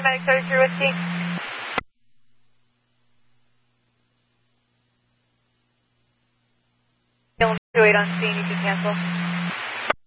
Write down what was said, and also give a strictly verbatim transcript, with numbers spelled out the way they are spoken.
Medic thirty-three Whiskey. two eight on scene, you can cancel.